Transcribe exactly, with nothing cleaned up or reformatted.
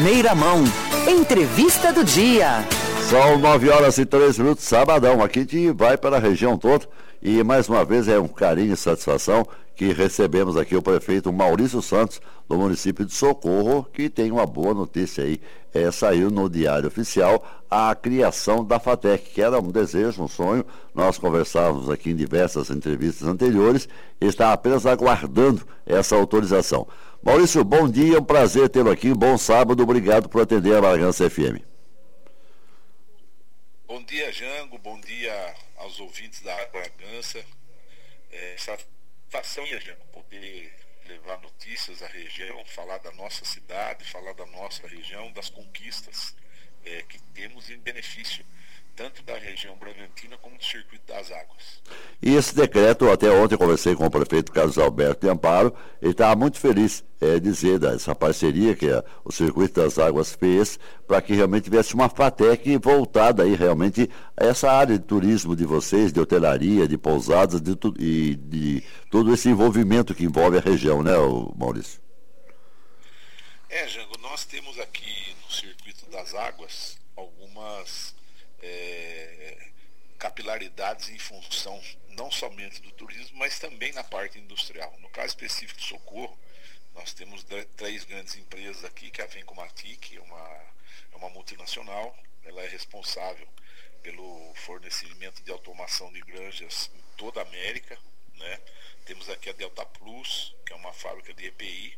primeira mão. Entrevista do dia. São nove horas e três minutos, sabadão. Aqui a gente vai para a região toda e mais uma vez é um carinho e satisfação que recebemos aqui o prefeito Maurício Santos, do município de Socorro, que tem uma boa notícia aí. É, saiu no Diário Oficial a criação da FATEC, que era um desejo, um sonho. Nós conversávamos aqui em diversas entrevistas anteriores, está apenas aguardando essa autorização. Maurício, bom dia, é um prazer tê-lo aqui, bom sábado, obrigado por atender a Bragança F M. Bom dia, Jango, bom dia aos ouvintes da Bragança. É, satisfação, Jango, poder levar notícias à região, falar da nossa cidade, falar da nossa região, das conquistas é, que temos em benefício tanto da região Bragantina como do Circuito das Águas. E esse decreto, até ontem eu conversei com o prefeito Carlos Alberto de Amparo, ele estava muito feliz é, dizer dessa parceria que a, o Circuito das Águas fez para que realmente tivesse uma FATEC voltada aí realmente a essa área de turismo de vocês, de hotelaria, de pousadas de tu, e de todo esse envolvimento que envolve a região, né, Maurício? É, Jango, nós temos aqui no Circuito das Águas algumas É, capilaridades em função não somente do turismo, mas também na parte industrial. No caso específico de Socorro, nós temos três grandes empresas aqui, que a Vencomatic é uma, é uma multinacional, ela é responsável pelo fornecimento de automação de granjas em toda a América, né? Temos aqui a Delta Plus, que é uma fábrica de E P I,